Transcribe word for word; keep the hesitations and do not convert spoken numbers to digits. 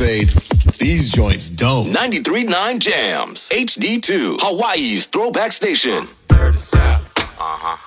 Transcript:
fade. These joints don't. ninety-three point nine Jams. H D two. Hawaii's throwback station. Dirty South. Uh-huh.